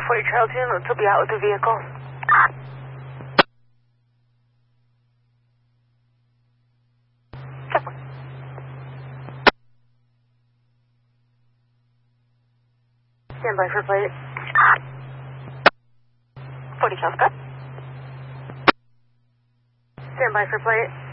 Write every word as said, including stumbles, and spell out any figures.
forty Charles Juno to be out with the vehicle. Stand by for plate. forty Charles, go. Stand by for plate.